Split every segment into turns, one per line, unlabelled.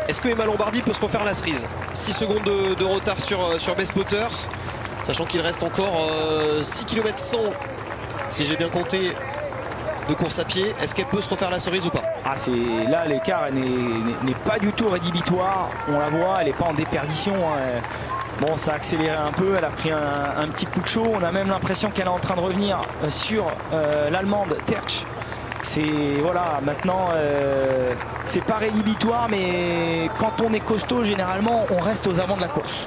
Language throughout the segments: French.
Est-ce que Emma Lombardi peut se refaire la cerise? 6 secondes de retard sur Best Potter, sachant qu'il reste encore 6 km 100, si j'ai bien compté, de course à pied. Est-ce qu'elle peut se refaire la cerise ou pas?
Là, l'écart n'est pas du tout rédhibitoire. On la voit, elle n'est pas en déperdition. Hein. Bon, ça a accéléré un peu, elle a pris un petit coup de chaud. On a même l'impression qu'elle est en train de revenir sur l'Allemande Tertsch. Voilà, maintenant, c'est pas rédhibitoire, mais quand on est costaud, généralement, on reste aux avant de la course.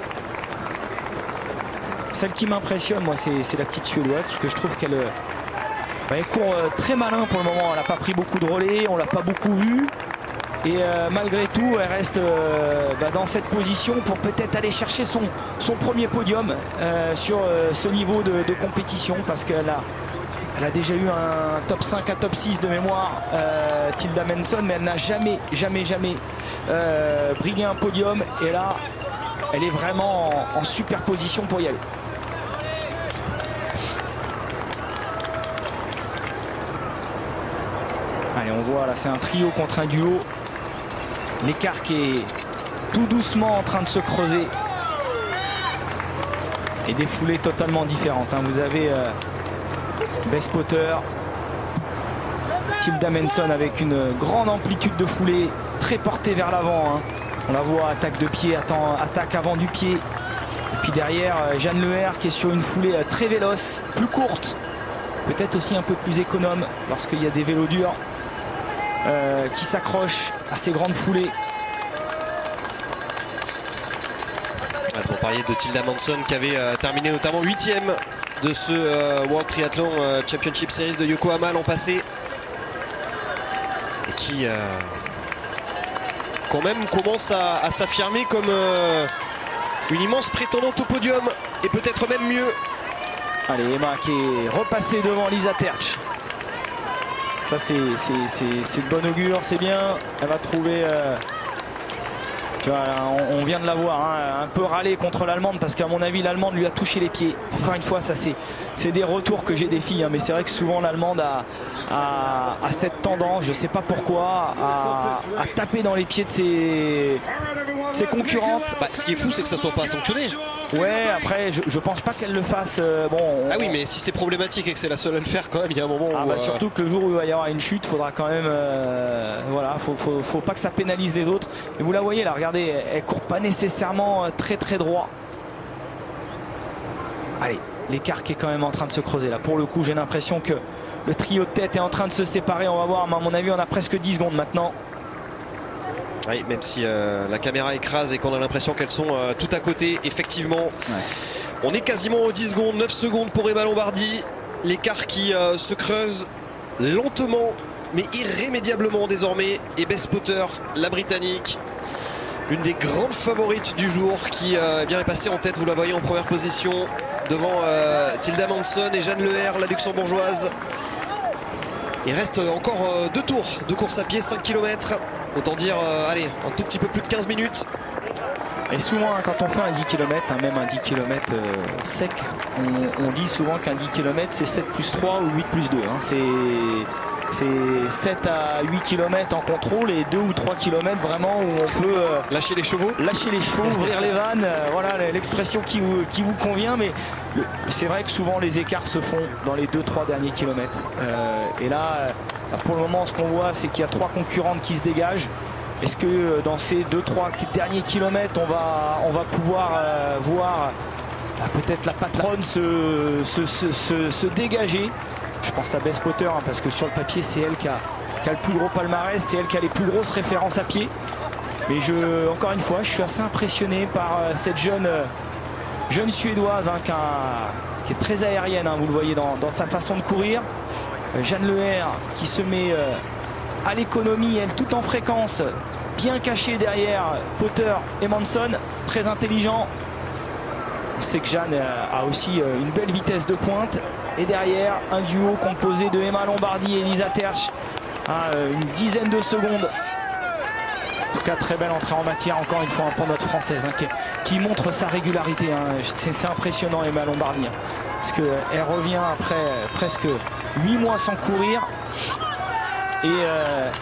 Celle qui m'impressionne, moi, c'est la petite Suédoise, parce que je trouve qu'elle court très malin pour le moment. Elle n'a pas pris beaucoup de relais, on l'a pas beaucoup vue. Et malgré tout, elle reste dans cette position pour peut-être aller chercher son premier podium sur ce niveau de compétition, parce qu'elle a déjà eu un top 5 à top 6 de mémoire, Tilda Manson, mais elle n'a jamais brillé un podium. Et là, elle est vraiment en super position pour y aller. Allez, on voit là, c'est un trio contre un duo. L'écart qui est tout doucement en train de se creuser. Et des foulées totalement différentes. Hein. Vous avez Best Potter, Tilda Manson avec une grande amplitude de foulée, très portée vers l'avant. Hein. On la voit, attaque de pied, attaque avant du pied. Et puis derrière, Jeanne Leher qui est sur une foulée très véloce, plus courte. Peut-être aussi un peu plus économe lorsqu'il y a des vélos durs. Qui s'accroche à ces grandes foulées.
Vous en parliez de Tilda Manson qui avait terminé notamment 8e de ce World Triathlon Championship Series de Yokohama l'an passé. Et qui quand même commence à s'affirmer comme une immense prétendante au podium. Et peut-être même mieux.
Allez, Emma qui est repassée devant Lisa Tertsch. Ça c'est de bon augure, c'est bien. Elle va trouver... tu vois, on vient de la voir hein, un peu râler contre l'Allemande, parce qu'à mon avis l'Allemande lui a touché les pieds. Encore une fois, ça c'est des retours que j'ai des filles, hein, mais c'est vrai que souvent l'Allemande a cette tendance, je sais pas pourquoi, à taper dans les pieds de ses concurrentes.
Ce qui est fou, c'est que ça soit pas sanctionné.
Ouais, après je pense pas qu'elle le fasse.
Ah oui, mais si c'est problématique et que c'est la seule à le faire, quand même, il y a un moment où...
Surtout que le jour où il va y avoir une chute, faudra quand même... voilà, faut pas que ça pénalise les autres. Et vous la voyez là, regardez, elle court pas nécessairement très droit. Allez, l'écart qui est quand même en train de se creuser là. Pour le coup, j'ai l'impression que le trio de tête est en train de se séparer. On va voir, mais à mon avis, on a presque 10 secondes maintenant.
Oui, même si la caméra écrase et qu'on a l'impression qu'elles sont tout à côté, effectivement. Ouais. On est quasiment aux 10 secondes, 9 secondes pour Emma Lombardi. L'écart qui se creuse lentement, mais irrémédiablement désormais. Et Best Potter, la Britannique, l'une des grandes favorites du jour, qui est passée en tête, vous la voyez en première position, devant Tilda Manson et Jeanne Leher, la luxembourgeoise. Il reste encore 2 tours de course à pied, 5 km. Autant dire, allez, un tout petit peu plus de 15 minutes.
Et souvent, quand on fait un 10 km, même un 10 km sec, on dit souvent qu'un 10 km, c'est 7 plus 3 ou 8 plus 2. Hein. C'est 7 à 8 km en contrôle et 2 ou 3 km vraiment où on peut...
lâcher les chevaux.
Lâcher les chevaux, ouvrir les vannes. Voilà l'expression qui vous convient. Mais c'est vrai que souvent, les écarts se font dans les 2-3 derniers kilomètres. Et là... pour le moment, ce qu'on voit, c'est qu'il y a 3 concurrentes qui se dégagent. Est-ce que dans ces 2-3 derniers kilomètres, on va pouvoir voir peut-être la patronne se dégager? Je pense à Best Potter, hein, parce que sur le papier, c'est elle qui a le plus gros palmarès, c'est elle qui a les plus grosses références à pied. Mais encore une fois, je suis assez impressionné par cette jeune Suédoise hein, qui est très aérienne, hein, vous le voyez dans sa façon de courir. Jeanne Leher qui se met à l'économie, elle tout en fréquence, bien cachée derrière Potter et Manson, très intelligent. On sait que Jeanne a aussi une belle vitesse de pointe. Et derrière, un duo composé de Emma Lombardi et Lisa Tertsch à une dizaine de secondes. En tout cas, très belle entrée en matière, encore une fois, pour notre Française, hein, qui montre sa régularité. Hein. C'est impressionnant, Emma Lombardi. Hein, parce qu'elle revient après presque 8 mois sans courir. Et